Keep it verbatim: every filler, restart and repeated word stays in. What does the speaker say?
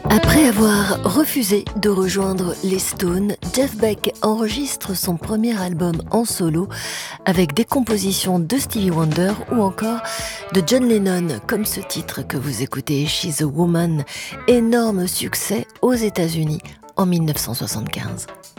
Après avoir refusé de rejoindre les Stones, Jeff Beck enregistre son premier album en solo avec des compositions de Stevie Wonder ou encore de John Lennon, comme ce titre que vous écoutez, She's a Woman, énorme succès aux États-Unis en mille neuf cent soixante-quinze.